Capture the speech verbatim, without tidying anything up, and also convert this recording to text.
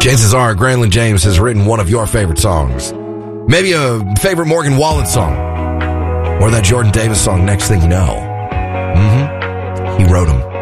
Chances are Granlin James has written one of your favorite songs. Maybe a favorite Morgan Wallen song. Or that Jordan Davis song, Next Thing You Know. Mm-hmm. He wrote them.